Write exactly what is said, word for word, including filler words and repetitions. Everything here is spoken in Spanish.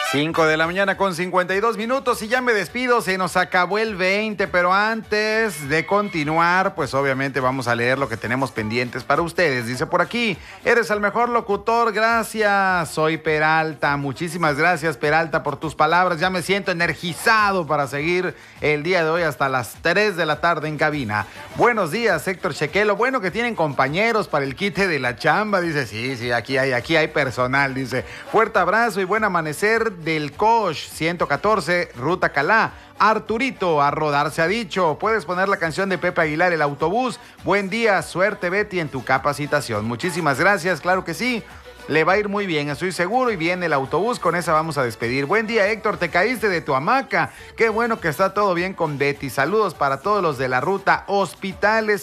cinco de la mañana con cincuenta y dos minutos y ya me despido, se nos acabó el veinte, pero antes de continuar, pues obviamente vamos a leer lo que tenemos pendientes para ustedes. Dice por aquí, eres el mejor locutor, gracias, soy Peralta, muchísimas gracias Peralta por tus palabras, ya me siento energizado para seguir el día de hoy hasta las tres de la tarde en cabina. Buenos días Héctor Chequelo, bueno que tienen compañeros para el quite de la chamba, dice, sí, sí, aquí hay, aquí hay personal, dice, fuerte abrazo y buen amanecer del Coach ciento catorce, Ruta Calá. Arturito, a rodar se ha dicho. Puedes poner la canción de Pepe Aguilar, El Autobús. Buen día, suerte Betty en tu capacitación. Muchísimas gracias, claro que sí. Le va a ir muy bien, estoy seguro, y viene el autobús, con esa vamos a despedir. Buen día, Héctor, te caíste de tu hamaca. Qué bueno que está todo bien con Betty. Saludos para todos los de la ruta Hospitales